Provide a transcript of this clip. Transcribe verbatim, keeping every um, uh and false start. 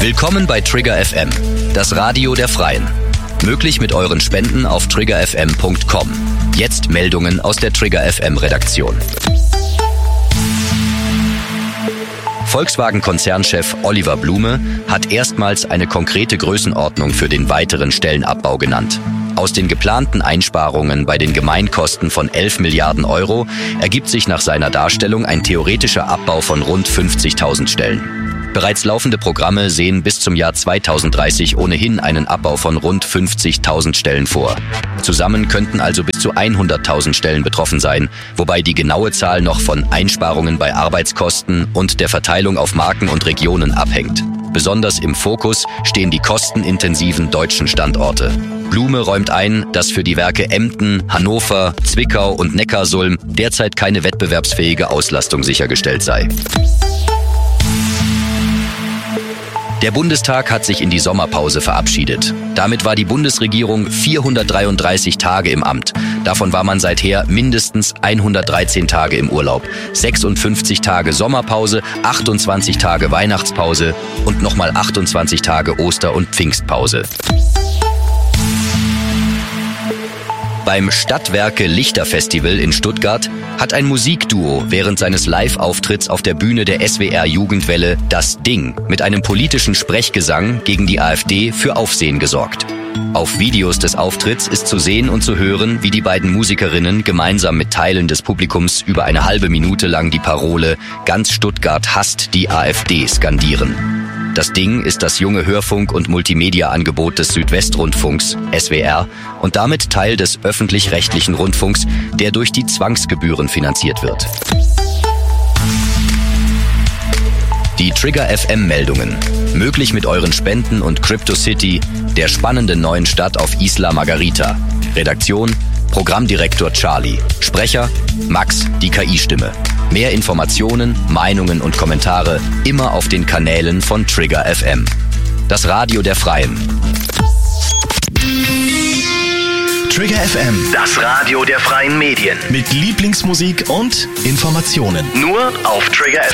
Willkommen bei Trigger F M, das Radio der Freien. Möglich mit euren Spenden auf trigger f m punkt com. Jetzt Meldungen aus der Trigger F M Redaktion. Volkswagen-Konzernchef Oliver Blume hat erstmals eine konkrete Größenordnung für den weiteren Stellenabbau genannt. Aus den geplanten Einsparungen bei den Gemeinkosten von elf Milliarden Euro ergibt sich nach seiner Darstellung ein theoretischer Abbau von rund fünfzigtausend Stellen. Bereits laufende Programme sehen bis zum Jahr zweitausenddreißig ohnehin einen Abbau von rund fünfzigtausend Stellen vor. Zusammen könnten also bis zu hunderttausend Stellen betroffen sein, wobei die genaue Zahl noch von Einsparungen bei Arbeitskosten und der Verteilung auf Marken und Regionen abhängt. Besonders im Fokus stehen die kostenintensiven deutschen Standorte. Blume räumt ein, dass für die Werke Emden, Hannover, Zwickau und Neckarsulm derzeit keine wettbewerbsfähige Auslastung sichergestellt sei. Der Bundestag hat sich in die Sommerpause verabschiedet. Damit war die Bundesregierung vierhundertdreiunddreißig Tage im Amt. Davon war man seither mindestens hundertdreizehn Tage im Urlaub. sechsundfünfzig Tage Sommerpause, achtundzwanzig Tage Weihnachtspause und nochmal achtundzwanzig Tage Oster- und Pfingstpause. Beim Stadtwerke Lichterfestival in Stuttgart hat ein Musikduo während seines Live-Auftritts auf der Bühne der S W R Jugendwelle Das Ding mit einem politischen Sprechgesang gegen die AfD für Aufsehen gesorgt. Auf Videos des Auftritts ist zu sehen und zu hören, wie die beiden Musikerinnen gemeinsam mit Teilen des Publikums über eine halbe Minute lang die Parole „Ganz Stuttgart hasst die AfD“ skandieren. Das Ding ist das junge Hörfunk- und Multimedia-Angebot des Südwestrundfunks, S W R, und damit Teil des öffentlich-rechtlichen Rundfunks, der durch die Zwangsgebühren finanziert wird. Die Trigger F M-Meldungen. Möglich mit euren Spenden und Crypto City, der spannenden neuen Stadt auf Isla Margarita. Redaktion: Programmdirektor Charlie. Sprecher: Max, die K I-Stimme. Mehr Informationen, Meinungen und Kommentare immer auf den Kanälen von Trigger F M. Das Radio der Freien. Trigger F M, das Radio der freien Medien. mit Lieblingsmusik und Informationen. Nur auf Trigger F M.